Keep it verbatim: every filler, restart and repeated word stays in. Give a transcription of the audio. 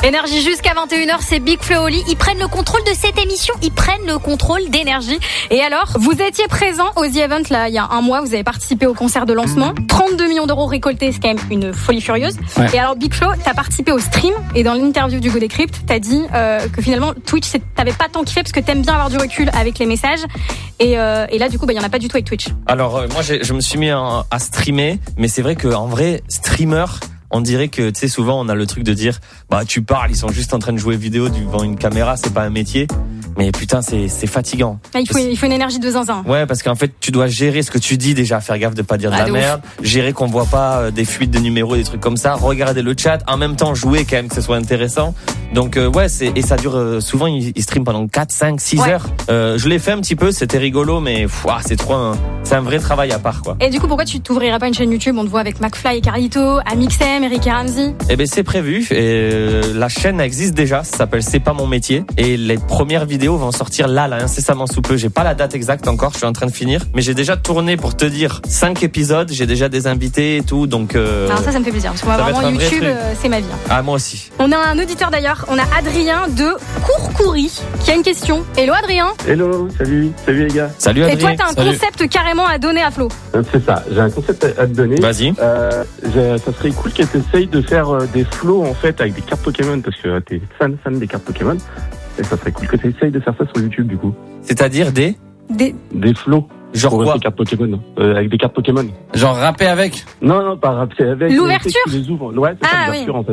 Énergie jusqu'à vingt et une heures, c'est Big Flo et Oli. Ils prennent le contrôle de cette émission, ils prennent le contrôle d'Énergie. Et alors, vous étiez présent au The Event là il y a un mois, vous avez participé au concert de lancement. trente-deux millions d'euros récoltés, c'est quand même une folie furieuse. Ouais. Et alors Big Flo, t'as participé au stream et dans l'interview du Go Decrypt, t'as dit euh, que finalement Twitch, c'est, t'avais pas tant kiffé parce que t'aimes bien avoir du recul avec les messages. Et, euh, et là du coup, bah il y en a pas du tout avec Twitch. Alors euh, moi, j'ai, je me suis mis à, à streamer, mais c'est vrai qu'en vrai, streamer. On dirait que, tu sais, souvent, on a le truc de dire, bah, tu parles, ils sont juste en train de jouer vidéo devant une caméra, c'est pas un métier. Mais putain, c'est, c'est fatigant. Ah, il faut, il faut une énergie de zinzin. Ouais, parce qu'en fait, tu dois gérer ce que tu dis déjà, faire gaffe de pas dire de ah, la de merde, ouf. Gérer qu'on voit pas euh, des fuites de numéros, des trucs comme ça, regarder le chat, en même temps jouer quand même que ce soit intéressant. Donc, euh, ouais, c'est, et ça dure, euh, souvent, ils, ils streament pendant quatre, cinq, six ouais. heures. Euh, je l'ai fait un petit peu, c'était rigolo, mais, pff, ah, c'est trop un, c'est un vrai travail à part, quoi. Et du coup, pourquoi tu t'ouvrirais pas une chaîne YouTube? On te voit avec McFly et Carlito, Amixem, Eric et Ramsey. Eh ben, c'est prévu, et euh, la chaîne existe déjà, ça s'appelle C'est pas mon métier, et les premières vidéos vont sortir là, là, incessamment sous peu. J'ai pas la date exacte encore, je suis en train de finir, mais j'ai déjà tourné, pour te dire, cinq épisodes, j'ai déjà des invités et tout, donc euh, alors ça, ça me fait plaisir, parce que moi, vraiment, YouTube, euh, c'est ma vie. Ah, moi aussi. On a un auditeur d'ailleurs, on a Adrien de Courcoury, qui a une question. Hello Adrien. Hello, salut, salut les gars. Salut Adrien. Et toi, t'as un salut. concept carrément à donner à Flo. C'est ça, j'ai un concept à te donner. Vas-y. Euh, ça serait cool qu'elle t'essaye de faire des flows, en fait, avec des cartes Pokémon, parce que t'es fan, fan des cartes Pokémon. Et ça serait cool que tu essayes de faire ça sur YouTube, du coup. C'est-à-dire des Des, des flows. Genre quoi? Des cartes Pokémon. Euh, avec des cartes Pokémon. Genre rapper avec? Non, non, pas rapper avec. L'ouverture? Les ouvres. Ouais, c'est ah, ça, l'ouverture, oui. en fait.